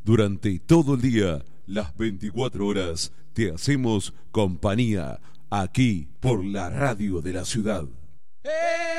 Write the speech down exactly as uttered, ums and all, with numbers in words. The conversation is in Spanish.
Durante todo el día, las veinticuatro horas, te hacemos compañía aquí por la radio de la ciudad.